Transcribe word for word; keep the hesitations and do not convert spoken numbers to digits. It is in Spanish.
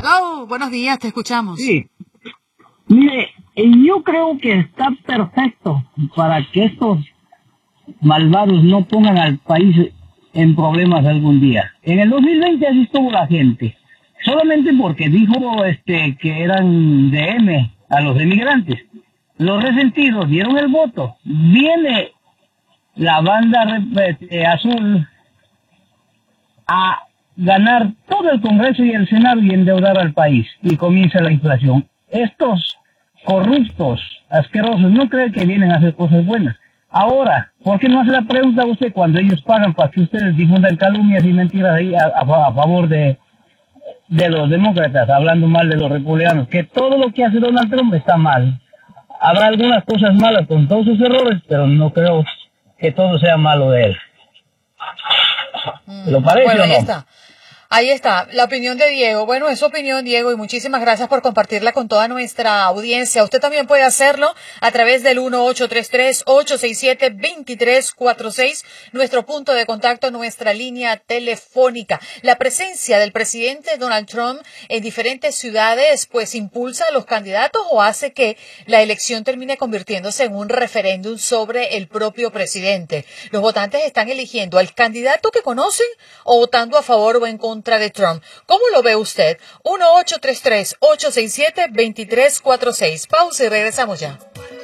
Hello, buenos días, te escuchamos. Sí. Mire, yo creo que está perfecto para que estos malvados no pongan al país en problemas algún día. En el dos mil veinte así estuvo la gente, solamente porque dijo este que eran de M a los emigrantes. Los resentidos dieron el voto. Viene la banda eh, azul a ganar todo el Congreso y el Senado y endeudar al país, y comienza la inflación. Estos corruptos, asquerosos, no creen que vienen a hacer cosas buenas. Ahora, ¿por qué no hace la pregunta a usted cuando ellos pagan para que ustedes difundan calumnias y mentiras ahí a, a, a favor de, de los demócratas, hablando mal de los republicanos? Que todo lo que hace Donald Trump está mal. Habrá algunas cosas malas con todos sus errores, pero no creo que todo sea malo de él. ¿Lo parece bueno, o no? Ahí está. Ahí está, la opinión de Diego. Bueno, es su opinión, Diego, y muchísimas gracias por compartirla con toda nuestra audiencia. Usted también puede hacerlo a través del uno ocho tres tres, ocho seis siete, dos tres cuatro seis, nuestro punto de contacto, nuestra línea telefónica. La presencia del presidente Donald Trump en diferentes ciudades, pues, impulsa a los candidatos o hace que la elección termine convirtiéndose en un referéndum sobre el propio presidente. Los votantes están eligiendo al candidato que conocen o votando a favor o en contra de Trump. ¿Cómo lo ve usted? uno ocho tres tres, ocho seis siete, dos tres cuatro seis. Pausa y regresamos ya.